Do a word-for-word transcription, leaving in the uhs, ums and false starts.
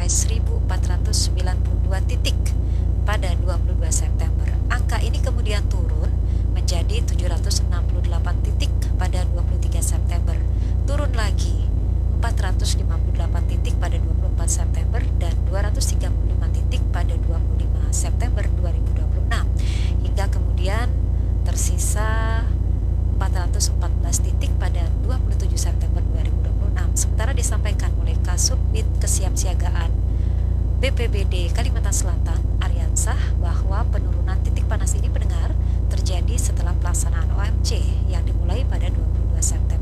mencapai seribu empat ratus sembilan puluh dua titik pada dua puluh dua September. Angka ini kemudian turun menjadi tujuh ratus enam puluh delapan titik pada dua puluh tiga September. Turun lagi empat ratus lima puluh delapan titik pada dua puluh empat September dan dua ratus tiga puluh lima titik pada dua puluh lima September dua ribu dua puluh enam. Hingga kemudian tersisa empat ratus empat belas titik pada dua puluh tujuh September dua ribu dua puluh enam. Sementara disampaikan oleh Kasubdit Kesiapsiagaan B P B D Kalimantan Selatan, Ariansah, bahwa penurunan titik panas ini pendengar terjadi setelah pelaksanaan O M C yang dimulai pada dua puluh dua September.